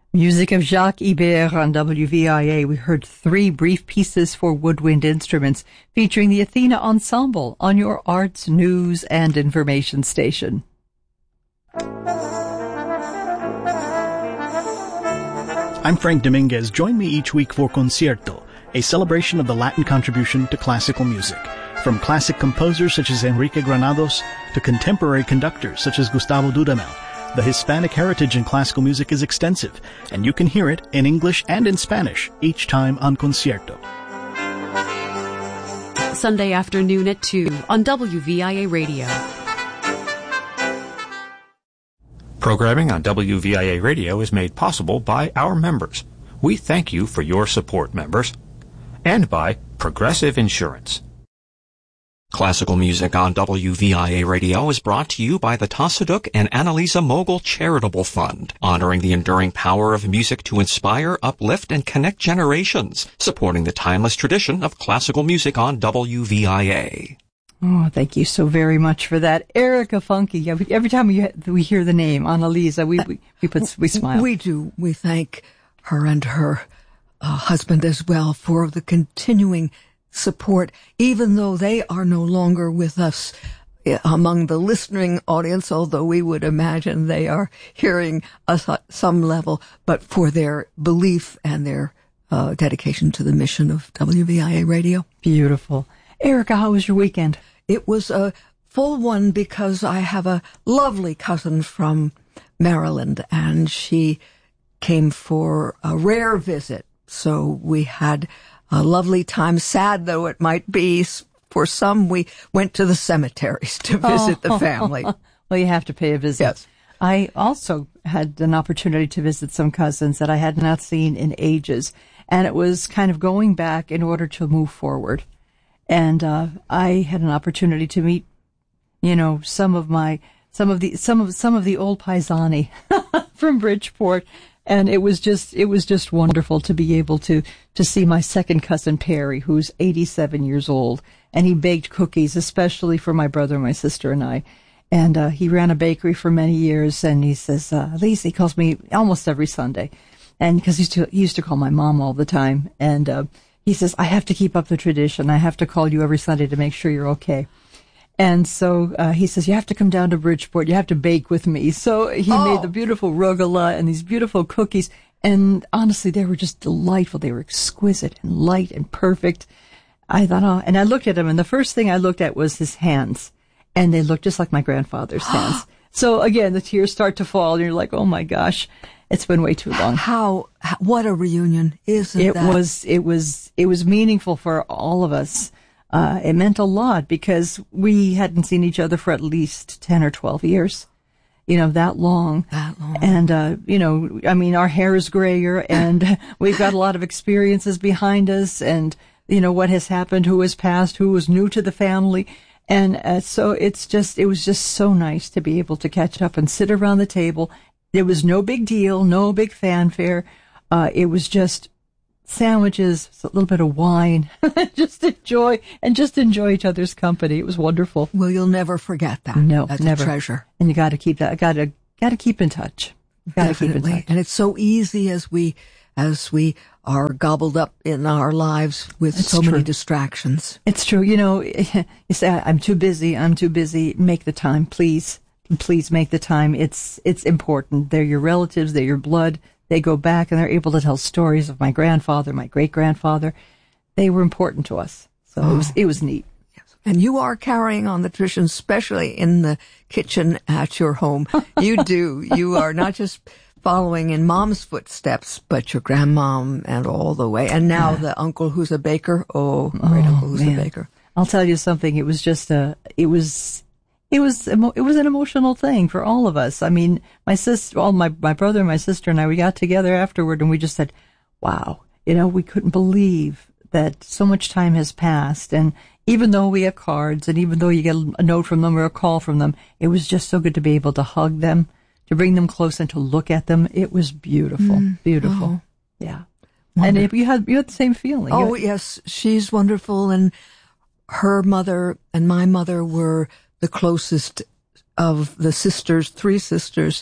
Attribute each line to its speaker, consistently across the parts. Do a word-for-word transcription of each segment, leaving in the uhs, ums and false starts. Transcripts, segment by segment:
Speaker 1: Music of Jacques Ibert on W V I A. We heard three brief pieces for woodwind instruments featuring the Athena Ensemble on your arts, news, and information station.
Speaker 2: I'm Frank Dominguez. Join me each week for Concierto, a celebration of the Latin contribution to classical music. From classic composers such as Enrique Granados to contemporary conductors such as Gustavo Dudamel, the Hispanic heritage in classical music is extensive, and you can hear it in English and in Spanish each time on Concierto.
Speaker 3: Sunday afternoon at two on W V I A Radio.
Speaker 4: Programming on W V I A Radio is made possible by our members. We thank you for your support, members. And by Progressive Insurance.
Speaker 5: Classical music on W V I A Radio is brought to you by the Tassaduk and Annalisa Mogul Charitable Fund, honoring the enduring power of music to inspire, uplift, and connect generations, supporting the timeless tradition of classical music on W V I A.
Speaker 1: Oh, thank you so very much for that, Erica Funky. Every time we we hear the name Annalisa, we we we, put, we smile.
Speaker 6: We do. We thank her and her uh, husband as well for the continuing support, even though they are no longer with us among the listening audience, although we would imagine they are hearing us at some level, but for their belief and their uh, dedication to the mission of W V I A Radio.
Speaker 1: Beautiful. Erica, how was your weekend?
Speaker 6: It was a full one because I have a lovely cousin from Maryland, and she came for a rare visit. So we had a lovely time, sad though it might be. For some, we went to the cemeteries to visit oh. the family.
Speaker 1: Well, you have to pay a visit.
Speaker 6: Yes.
Speaker 1: I also had an opportunity to visit some cousins that I had not seen in ages, and it was kind of going back in order to move forward. And uh, I had an opportunity to meet, you know, some of my some of the some of some of the old paisani from Bridgeport. And it was just, it was just wonderful to be able to, to see my second cousin Perry, who's eighty-seven years old. And he baked cookies, especially for my brother, my sister, and I. And, uh, he ran a bakery for many years. And he says, uh, Lisa, he calls me almost every Sunday. And because he used to, he used to call my mom all the time. And, uh, he says, I have to keep up the tradition. I have to call you every Sunday to make sure you're okay. And so uh, he says, you have to come down to Bridgeport. You have to bake with me. So he oh. made the beautiful rugala and these beautiful cookies. And honestly, they were just delightful. They were exquisite and light and perfect. I thought, oh, and I looked at him, and the first thing I looked at was his hands. And they looked just like my grandfather's hands. So again, the tears start to fall, and you're like, oh my gosh, it's been way too long.
Speaker 6: How, what a reunion, isn't
Speaker 1: it
Speaker 6: that?
Speaker 1: was, it was, it was meaningful for all of us. Uh, it meant a lot because we hadn't seen each other for at least ten or twelve years, you know, that long.
Speaker 6: That long.
Speaker 1: And, uh, you know, I mean, our hair is grayer and we've got a lot of experiences behind us and, you know, what has happened, who has passed, who was new to the family. And uh, so it's just, it was just so nice to be able to catch up and sit around the table. There was no big deal, no big fanfare. Uh, it was just sandwiches, a little bit of wine, just enjoy and just enjoy each other's company. It was wonderful.
Speaker 6: Well, you'll never forget that.
Speaker 1: No,
Speaker 6: That's
Speaker 1: never.
Speaker 6: a treasure.
Speaker 1: And you got to keep that. Got to got to keep in touch. Got to keep in touch.
Speaker 6: And it's so easy as we as we are gobbled up in our lives with
Speaker 1: it's
Speaker 6: so
Speaker 1: true.
Speaker 6: many distractions.
Speaker 1: It's true. You know, you say I'm too busy. I'm too busy. Make the time, please. Please make the time. It's it's important. They're your relatives. They're your blood. They go back and they're able to tell stories of my grandfather, my great-grandfather. They were important to us. So oh. it was it was neat.
Speaker 6: Yes. And you are carrying on the tradition, especially in the kitchen at your home. You do. You are not just following in Mom's footsteps, but your grandmom and all the way. And now yeah. the uncle who's a baker. Oh, great
Speaker 1: oh,
Speaker 6: uncle who's
Speaker 1: man.
Speaker 6: a baker.
Speaker 1: I'll tell you something. It was just a, it was... It was it was an emotional thing for all of us. I mean, my sister, all my my brother and my sister and I, we got together afterward and we just said, "Wow, you know, we couldn't believe that so much time has passed." And even though we have cards, and even though you get a note from them or a call from them, it was just so good to be able to hug them, to bring them close, and to look at them. It was beautiful, mm, beautiful, oh. yeah. Wonderful. And it, you had you had the same feeling.
Speaker 6: Oh
Speaker 1: had,
Speaker 6: yes, she's wonderful, and her mother and my mother were the closest of the sisters, three sisters,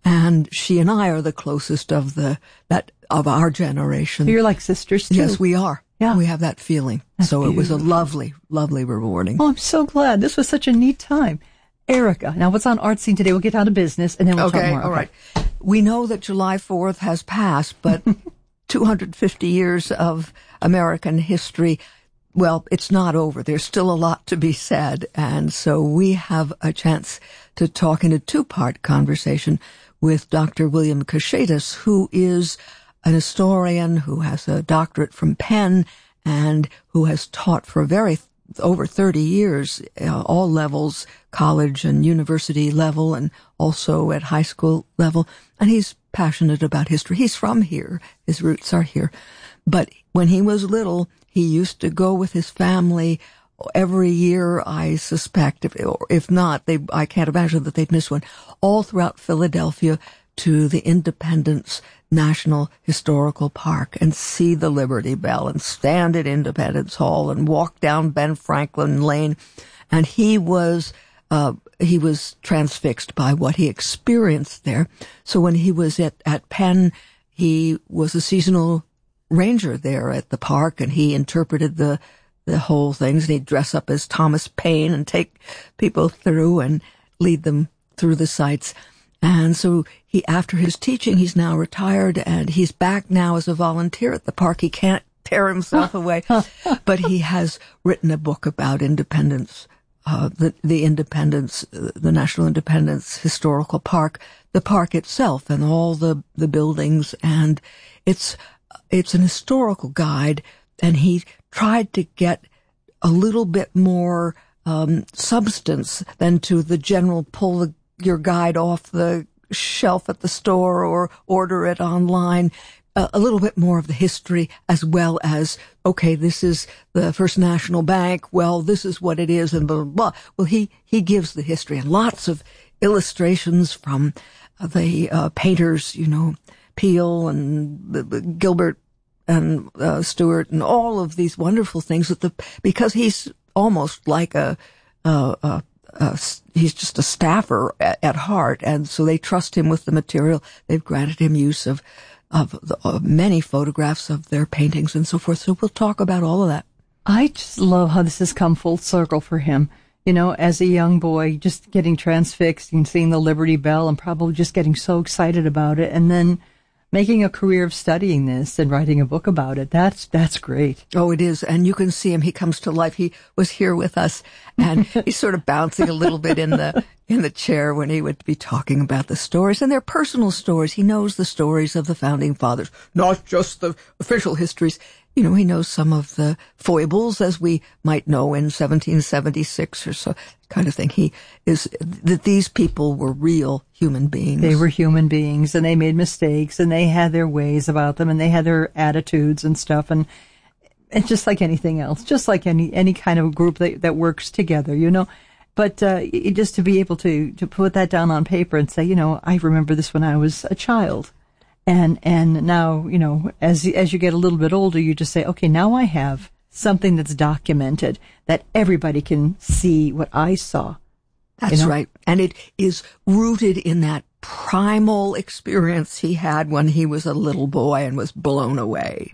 Speaker 6: And she and I are the closest of the that of our generation.
Speaker 1: You're like sisters, too.
Speaker 6: Yes, we are.
Speaker 1: Yeah.
Speaker 6: We have that feeling.
Speaker 1: That's
Speaker 6: so
Speaker 1: beautiful.
Speaker 6: It was a lovely, lovely rewarding.
Speaker 1: Oh, I'm so glad. This was such a neat time. Erica, now what's on Art Scene today? We'll get down to business, and then we'll
Speaker 6: okay,
Speaker 1: talk more.
Speaker 6: All
Speaker 1: okay,
Speaker 6: right. We know that July fourth has passed, but two hundred fifty years of American history, well, it's not over. There's still a lot to be said. And so we have a chance to talk in a two-part conversation with Doctor William Koschatos, who is an historian who has a doctorate from Penn and who has taught for a very over thirty years, uh, all levels, college and university level, and also at high school level. And he's passionate about history. He's from here. His roots are here. But when he was little, he used to go with his family every year, I suspect, if, if not, they, I can't imagine that they'd miss one, all throughout Philadelphia to the Independence National Historical Park and see the Liberty Bell and stand at Independence Hall and walk down Ben Franklin Lane. And he was, uh, he was transfixed by what he experienced there. So when he was at, at Penn, he was a seasonal ranger there at the park, and he interpreted the the whole things, and he'd dress up as Thomas Paine and take people through and lead them through the sites. And so he, after his teaching, he's now retired, and he's back now as a volunteer at the park. He can't tear himself away, but he has written a book about independence, uh, the, the independence, uh, the National Independence Historical Park, the park itself and all the, the buildings. And it's, it's an historical guide, and he tried to get a little bit more um, substance than to the general pull the, your guide off the shelf at the store or order it online. Uh, a little bit more of the history, as well as, okay, this is the First National Bank. Well, this is what it is, and blah, blah, blah. Well, he, he gives the history and lots of illustrations from the uh, painters, you know, Peale and uh, Gilbert and uh, Stewart and all of these wonderful things that the, because he's almost like a, uh, uh, uh, he's just a staffer at, at heart. And so they trust him with the material. They've granted him use of, of, the, of many photographs of their paintings and so forth. So we'll talk about all of that.
Speaker 1: I just love how this has come full circle for him. You know, as a young boy, just getting transfixed and seeing the Liberty Bell and probably just getting so excited about it. And then making a career of studying this and writing a book about it. That's, that's great.
Speaker 6: Oh, it is. And you can see him. He comes to life. He was here with us, and he's sort of bouncing a little bit in the, in the chair when he would be talking about the stories, and they're personal stories. He knows the stories of the founding fathers, not just the official histories. You know, he knows some of the foibles, as we might know in seventeen seventy-six or so, kind of thing. He is, that these people were real human beings.
Speaker 1: They were human beings, and they made mistakes, and they had their ways about them, and they had their attitudes and stuff, and it's just like anything else, just like any, any kind of group that, that works together, you know. But, uh, it, just to be able to, to put that down on paper and say, you know, I remember this when I was a child. And, and now, you know, as, as you get a little bit older, you just say, okay, now I have something that's documented that everybody can see what I saw.
Speaker 6: That's
Speaker 1: you know?
Speaker 6: right. And it is rooted in that primal experience he had when he was a little boy and was blown away.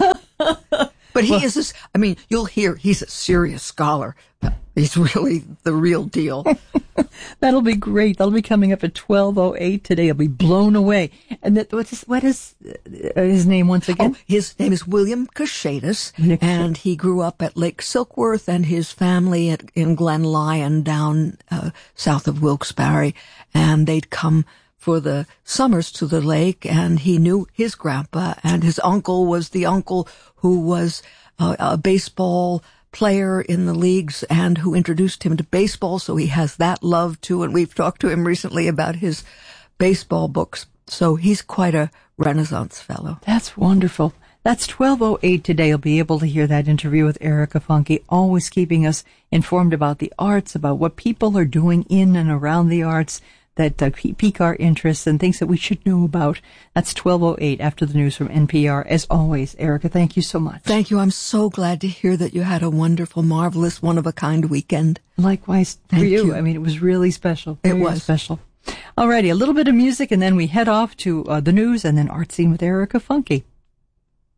Speaker 6: But he well, is this, I mean, you'll hear he's a serious scholar. He's really the real deal.
Speaker 1: That'll be great. That'll be coming up at twelve oh eight today. I'll be blown away. And that, what is, what is uh, his name once again?
Speaker 6: Oh, his name is William Koschatos, and he grew up at Lake Silkworth, and his family at, in Glen Lyon down uh, south of Wilkes-Barre. And they'd come for the summers to the lake, and he knew his grandpa, and his uncle was the uncle who was uh, a baseball player in the leagues and who introduced him to baseball, so he has that love too, and we've talked to him recently about his baseball books. So he's quite a Renaissance fellow.
Speaker 1: That's wonderful. That's twelve oh eight today. You'll be able to hear that interview with Erica Funke, always keeping us informed about the arts, about what people are doing in and around the arts that uh, pique our interests and things that we should know about. That's twelve oh eight after the news from N P R. As always, Erica, thank you so much.
Speaker 6: Thank you. I'm so glad to hear that you had a wonderful, marvelous, one-of-a-kind weekend.
Speaker 1: Likewise for
Speaker 6: Thank
Speaker 1: you.
Speaker 6: you.
Speaker 1: I mean, it was really special.
Speaker 6: It
Speaker 1: Very
Speaker 6: was
Speaker 1: special. Alrighty, a little bit of music, and then we head off to uh, the news and then Art Scene with Erica Funke.